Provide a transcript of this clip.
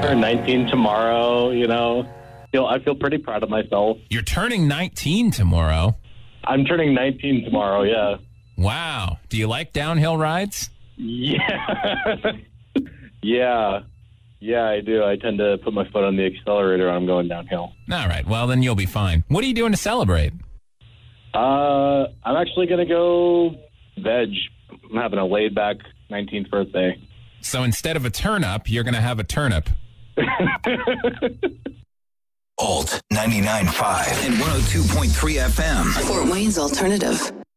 turn 19 tomorrow, I feel pretty proud of myself. You're turning 19 tomorrow. I'm turning 19 tomorrow, yeah. Wow. Do you like downhill rides? Yeah. Yeah, I do. I tend to put my foot on the accelerator when I'm going downhill. All right. Well, then you'll be fine. What are you doing to celebrate? I'm actually going to go veg. I'm having a laid-back 19th birthday. So instead of a turn-up, you're going to have a turnip. Alt 99.5 and 102.3 FM. Fort Wayne's Alternative.